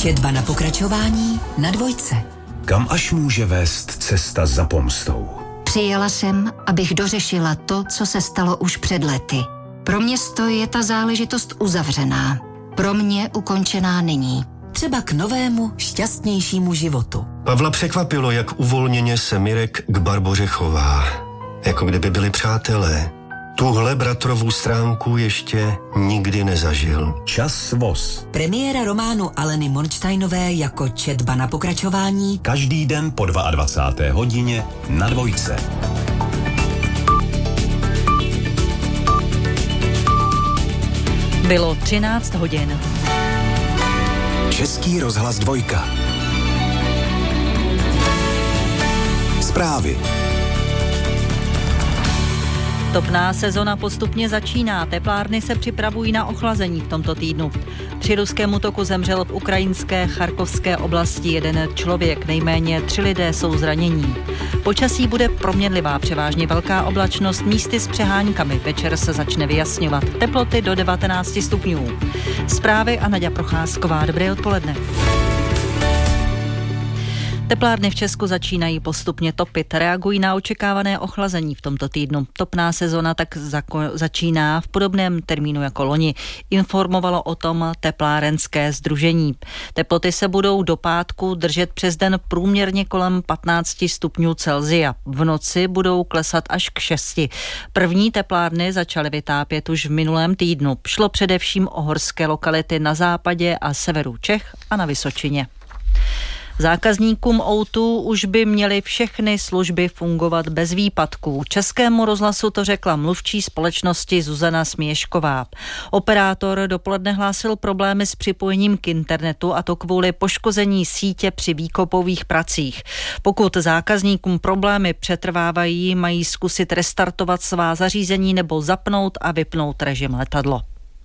Četba na pokračování na Dvojce. Kam až může vést cesta za pomstou? Přijela jsem, abych dořešila to, co se stalo už před lety. Pro město je ta záležitost uzavřená. Pro mě ukončená není. Třeba k novému, šťastnějšímu životu. Pavla překvapilo, jak uvolněně se Mirek k Barboře chová. Jako kdyby byli přátelé. Tuhle bratrovou stránku ještě nikdy nezažil. Čas voz. Premiéra románu Aleny Monštejnové jako Četba na pokračování. Každý den po 22. hodině na Dvojce. Bylo 13 hodin. Český rozhlas Dvojka. Zprávy. Topná sezona postupně začíná. Teplárny se připravují na ochlazení v tomto týdnu. Při ruském útoku zemřel v ukrajinské Charkovské oblasti jeden člověk. Nejméně 3 lidé jsou zranění. Počasí bude proměnlivá, převážně velká oblačnost, místy s přeháňkami. Večer se začne vyjasňovat. Teploty do 19 stupňů. Zprávy a Naďa Procházková. Dobré odpoledne. Teplárny v Česku začínají postupně topit. Reagují na očekávané ochlazení v tomto týdnu. Topná sezona tak začíná v podobném termínu jako loni. Informovalo o tom teplárenské sdružení. Teploty se budou do pátku držet přes den průměrně kolem 15 stupňů Celsia. V noci budou klesat až k 6. První teplárny začaly vytápět už v minulém týdnu. Šlo především o horské lokality na západě a severu Čech a na Vysočině. Zákazníkům O2 už by měly všechny služby fungovat bez výpadků. Českému rozhlasu to řekla mluvčí společnosti Zuzana Směšková. Operátor dopoledne hlásil problémy s připojením k internetu, a to kvůli poškození sítě při výkopových pracích. Pokud zákazníkům problémy přetrvávají, mají zkusit restartovat svá zařízení nebo zapnout a vypnout režim letadlo.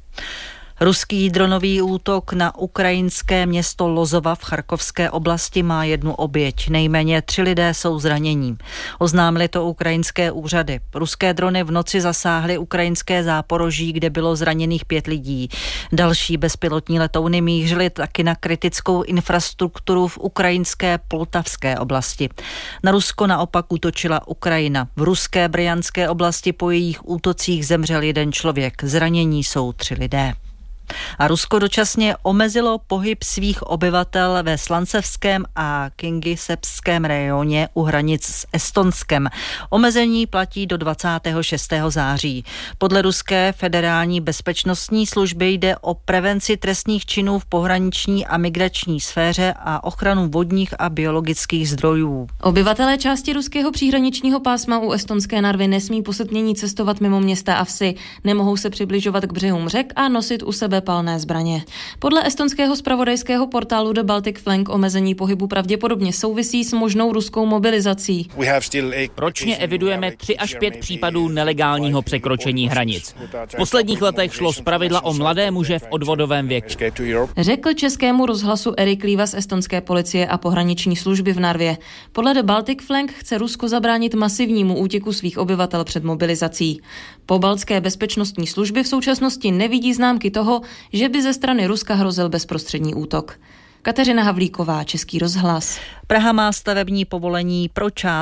Ruský dronový útok na ukrajinské město Lozova v Charkovské oblasti má 1 oběť. Nejméně 3 lidé jsou zranění. Oznámili to ukrajinské úřady. Ruské drony v noci zasáhly ukrajinské Záporoží, kde bylo zraněných 5 lidí. Další bezpilotní letouny mířily taky na kritickou infrastrukturu v ukrajinské Poltavské oblasti. Na Rusko naopak útočila Ukrajina. V ruské Brjanské oblasti po jejich útocích zemřel 1 člověk. Zranění jsou 3 lidé. A Rusko dočasně omezilo pohyb svých obyvatel ve Slancevském a Kingisepském rajoně u hranic s Estonskem. Omezení platí do 26. září. Podle ruské federální bezpečnostní služby jde o prevenci trestných činů v pohraniční a migrační sféře a ochranu vodních a biologických zdrojů. Obyvatelé části ruského příhraničního pásma u estonské Narvy nesmí po setmění cestovat mimo města a vsi, nemohou se přibližovat k břehům řek a nosit u sebe palné zbraně. Podle estonského zpravodajského portálu The Baltic Flank omezení pohybu pravděpodobně souvisí s možnou ruskou mobilizací. Ročně evidujeme 3 až 5 případů nelegálního překročení hranic. V posledních letech šlo zpravidla o mladé muže v odvodovém věku. Řekl Českému rozhlasu Erik Líva z estonské policie a pohraniční služby v Narvě. Podle The Baltic Flank chce Rusko zabránit masivnímu útěku svých obyvatel před mobilizací. Pobaltské bezpečnostní služby v současnosti nevidí známky toho, že by ze strany Ruska hrozil bezprostřední útok. Kateřina Havlíková, Český rozhlas. Praha má stavební povolení pro část